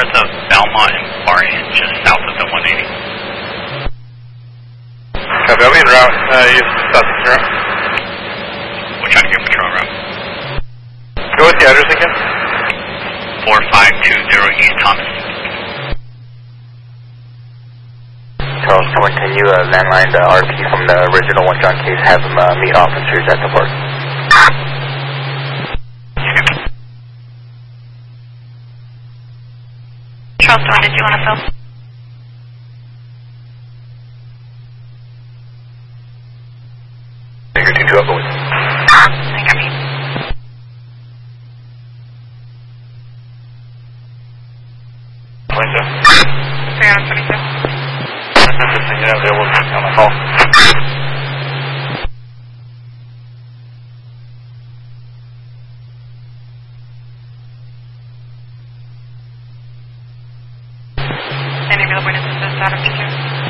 north of Belmont and Barton, just south of the 180. Copy, I'll be en route, southeast route. We're trying to get patrol route. Go with the address again. 4520 East Thomas. Charles, can you landline the RP from the original one John case, have them meet officers at the park? Charles, what did you want to fill? Figure 2 up with. I got me. Point 322. You know, they will be on the call. Any available witnesses out of 2?